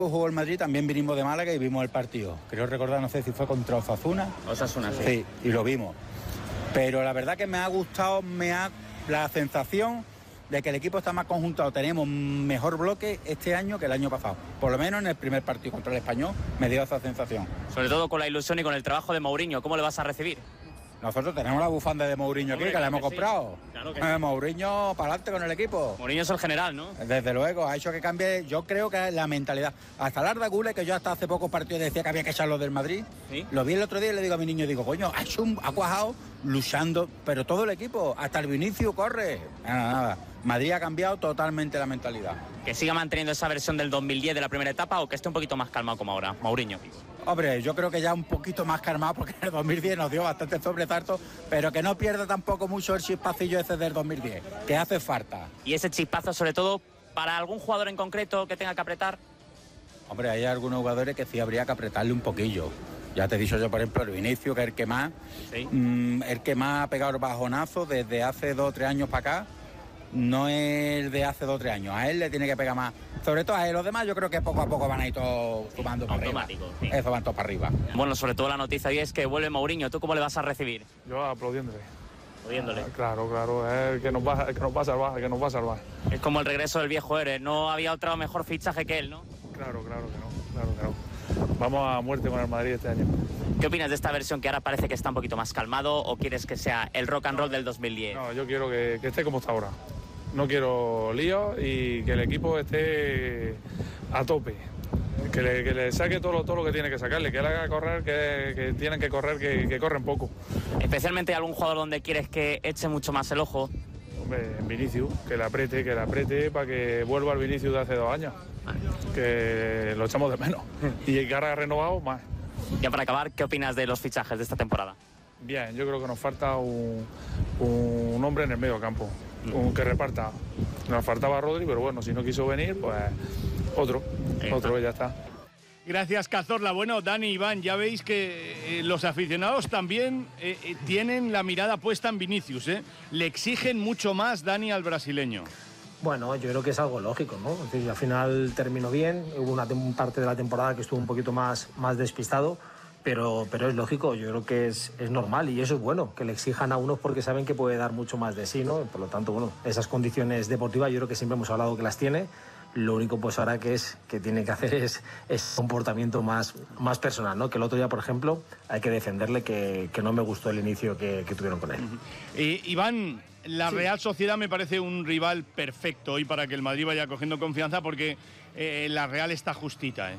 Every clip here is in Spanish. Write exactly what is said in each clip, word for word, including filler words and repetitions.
Jugó el Madrid, también vinimos de Málaga y vimos el partido. Creo recordar, no sé si fue contra Osasuna. Osasuna, sí. Sí, y lo vimos. Pero la verdad que me ha gustado, me ha la sensación de que el equipo está más conjuntado. Tenemos mejor bloque este año que el año pasado. Por lo menos en el primer partido contra el Español me dio esa sensación. Sobre todo con la ilusión y con el trabajo de Mourinho. ¿Cómo le vas a recibir? Nosotros tenemos la bufanda de Mourinho aquí, que la hemos comprado. Claro que sí. Mourinho para adelante con el equipo. Mourinho es el general, ¿no? Desde luego, ha hecho que cambie, yo creo que es la mentalidad. Hasta el Arda Güler, que yo hasta hace pocos partidos decía que había que echarlo del Madrid. ¿Sí? Lo vi el otro día y le digo a mi niño, digo, coño, ha hecho un, ha cuajado luchando, pero todo el equipo, hasta el Vinicius corre. Nada, nada. Madrid ha cambiado totalmente la mentalidad. ¿Que siga manteniendo esa versión del dos mil diez de la primera etapa o que esté un poquito más calmado como ahora, Mourinho? Hombre, yo creo que ya un poquito más calmado porque en el dos mil diez nos dio bastante sobresalto, pero que no pierda tampoco mucho el chispacillo ese del dos mil diez, que hace falta. ¿Y ese chispazo sobre todo para algún jugador en concreto que tenga que apretar? Hombre, hay algunos jugadores que sí habría que apretarle un poquillo. Ya te he dicho yo, por ejemplo, el Vinicius, que es el que más, ¿sí? mmm, el que más ha pegado el bajonazo desde hace dos o tres años para acá. No es de hace dos o tres años, a él le tiene que pegar más. Sobre todo a él, los demás yo creo que poco a poco van a ir todos sumando para arriba. Sí. Eso van todos para arriba. Bueno, sobre todo la noticia hoy es que vuelve Mourinho. ¿Tú cómo le vas a recibir? Yo aplaudiéndole. Aplaudiéndole. Ah, claro, claro, es el que nos va, el que nos va a salvar, el que nos va a salvar. Es como el regreso del viejo Eres, no había otro mejor fichaje que él, ¿no? Claro, claro que no, claro que no. Vamos a muerte con el Madrid este año. ¿Qué opinas de esta versión que ahora parece que está un poquito más calmado o quieres que sea el rock and roll del dos mil diez? No, yo quiero que, que esté como está ahora. No quiero líos y que el equipo esté a tope. Que le, que le saque todo lo, todo lo que tiene que sacarle, que le haga correr, que, que tienen que correr, que, que corren poco. Especialmente algún jugador donde quieres que eche mucho más el ojo. Hombre, en Vinicius, que le apriete, que le apriete para que vuelva al Vinicius de hace dos años. Que lo echamos de menos. Y que ahora renovado más. Ya para acabar, ¿qué opinas de los fichajes de esta temporada? Bien, yo creo que nos falta un, un hombre en el medio campo. Un que reparta. Nos faltaba Rodri, pero bueno, si no quiso venir, pues otro, otro y ya está. Gracias, Cazorla. Bueno, Dani, Iván, ya veis que eh, los aficionados también eh, eh, tienen la mirada puesta en Vinicius, ¿eh? Le exigen mucho más, Dani, al brasileño. Bueno, yo creo que es algo lógico, ¿no? Es decir, al final terminó bien, hubo una parte de la temporada que estuvo un poquito más, más despistado, Pero, pero es lógico, yo creo que es, es normal y eso es bueno, que le exijan a unos porque saben que puede dar mucho más de sí, ¿no? Por lo tanto, bueno, esas condiciones deportivas yo creo que siempre hemos hablado que las tiene. Lo único pues ahora que es que tiene que hacer es, es comportamiento más, más personal, ¿no? Que el otro día, por ejemplo, hay que defenderle que, que no me gustó el inicio que, que tuvieron con él. Uh-huh. eh, Iván, la sí. Real Sociedad me parece un rival perfecto hoy para que el Madrid vaya cogiendo confianza porque eh, la Real está justita, ¿eh?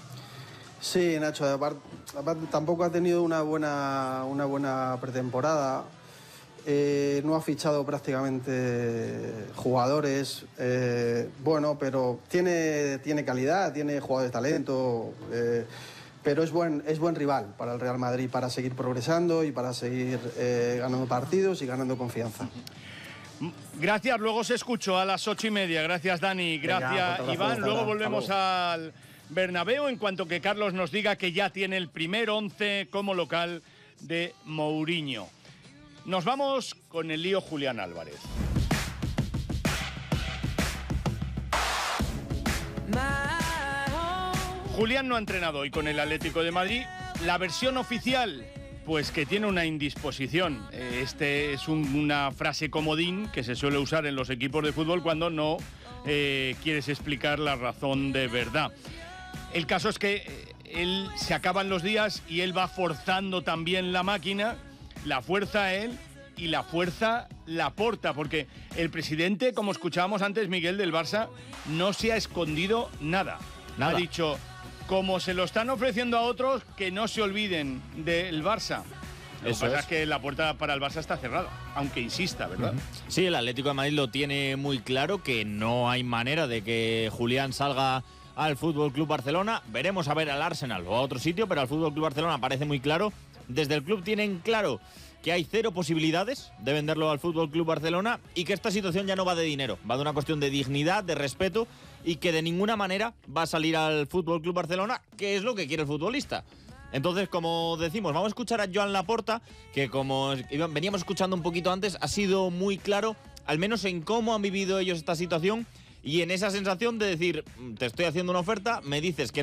Sí, Nacho, aparte, aparte tampoco ha tenido una buena, una buena pretemporada. Eh, no ha fichado prácticamente jugadores, eh, bueno, pero tiene, tiene calidad, tiene jugadores de talento, eh, pero es buen, es buen rival para el Real Madrid para seguir progresando y para seguir eh, ganando partidos y ganando confianza. Gracias, luego se escuchó a las ocho y media. Gracias, Dani. Gracias, Venga, Iván. Luego volvemos al Bernabéu en cuanto que Carlos nos diga que ya tiene el primer once como local de Mourinho. Nos vamos con el lío Julián Álvarez. Julián no ha entrenado hoy con el Atlético de Madrid. La versión oficial, pues que tiene una indisposición. Este es un, una frase comodín que se suele usar en los equipos de fútbol cuando no eh, quieres explicar la razón de verdad. El caso es que eh, él se acaban los días y él va forzando también la máquina. La fuerza a él y la fuerza la aporta, porque el presidente, como escuchábamos antes, Miguel, del Barça, no se ha escondido nada. nada. Ha dicho, como se lo están ofreciendo a otros, que no se olviden del Barça. Lo Eso que pasa es. es que la puerta para el Barça está cerrada, aunque insista, ¿verdad? Uh-huh. Sí, el Atlético de Madrid lo tiene muy claro, que no hay manera de que Julián salga al Fútbol Club Barcelona. Veremos a ver al Arsenal o a otro sitio, pero al Fútbol Club Barcelona parece muy claro. Desde el club tienen claro que hay cero posibilidades de venderlo al Fútbol Club Barcelona y que esta situación ya no va de dinero, va de una cuestión de dignidad, de respeto y que de ninguna manera va a salir al Fútbol Club Barcelona, que es lo que quiere el futbolista. Entonces, como decimos, vamos a escuchar a Joan Laporta, que como veníamos escuchando un poquito antes, ha sido muy claro, al menos en cómo han vivido ellos esta situación y en esa sensación de decir, te estoy haciendo una oferta, me dices que